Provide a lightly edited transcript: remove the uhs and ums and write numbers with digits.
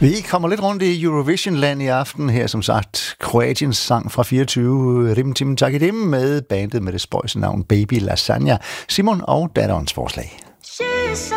Vi kommer lidt rundt i Eurovision-land i aften her, som sagt. Kroatiens sang fra 24, Rim Tim Takidim, med bandet med det spøjse navn Baby Lasagna. Simon og datterens forslag.